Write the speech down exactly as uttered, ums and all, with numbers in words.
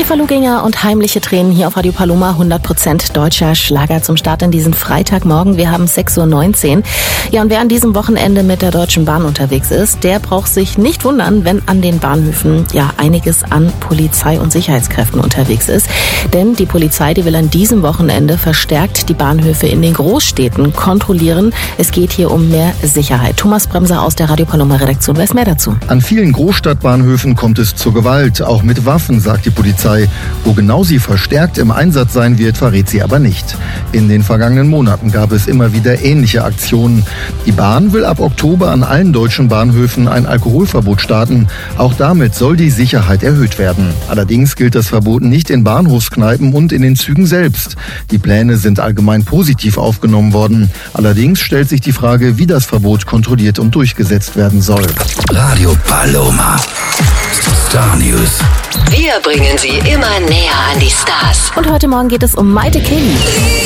Eva Luginger und Heimliche Tränen hier auf Radio Paloma, hundert Prozent deutscher Schlager zum Start in diesen Freitagmorgen. Wir haben sechs Uhr neunzehn. Ja, und wer an diesem Wochenende mit der Deutschen Bahn unterwegs ist, der braucht sich nicht wundern, wenn an den Bahnhöfen ja einiges an Polizei und Sicherheitskräften unterwegs ist. Denn die Polizei, die will an diesem Wochenende verstärkt die Bahnhöfe in den Großstädten kontrollieren. Es geht hier um mehr Sicherheit. Thomas Bremser aus der Radio Paloma Redaktion weiß mehr dazu. An vielen Großstadtbahnhöfen kommt es zur Gewalt, auch mit Waffen, sagt die Polizei. Wo genau sie verstärkt im Einsatz sein wird, verrät sie aber nicht. In den vergangenen Monaten gab es immer wieder ähnliche Aktionen. Die Bahn will ab Oktober an allen deutschen Bahnhöfen ein Alkoholverbot starten. Auch damit soll die Sicherheit erhöht werden. Allerdings gilt das Verbot nicht in Bahnhofskneipen und in den Zügen selbst. Die Pläne sind allgemein positiv aufgenommen worden. Allerdings stellt sich die Frage, wie das Verbot kontrolliert und durchgesetzt werden soll. Radio Paloma. Star News. Wir bringen Sie immer näher an die Stars. Und heute Morgen geht es um Maite Kelly.